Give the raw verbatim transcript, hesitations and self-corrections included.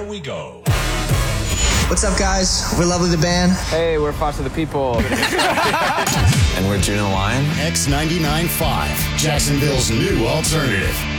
we go. What's up, guys? We're Lovely the Band. Hey, we're Foster the People. And we're Juno Lion. X ninety-nine point five, Jacksonville's new alternative.